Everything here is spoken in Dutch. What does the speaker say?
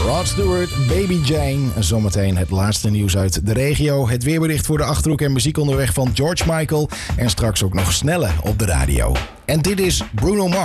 Rod Stewart, Baby Jane. Zometeen het laatste nieuws uit de regio. Het weerbericht voor de Achterhoek en muziek onderweg van George Michael. En straks ook nog Snelle op de radio. En dit is Bruno Mars.